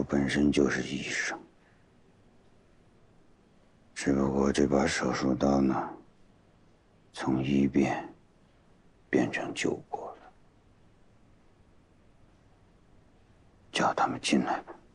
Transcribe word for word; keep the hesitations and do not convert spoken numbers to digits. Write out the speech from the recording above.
本身就是医生，只不过这把手术刀呢，从医变变成救国了。叫他们进来吧。